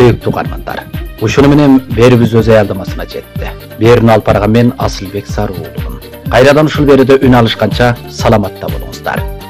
Сүйүктүү каармандар, ушуну менен берүүбүз өз аялдамасына жетти. Берүүнү алып барган мен Асылбек Сарыуулумун. Кайрадан ушул берүүдө үн алышканча саламатта болуңуздар.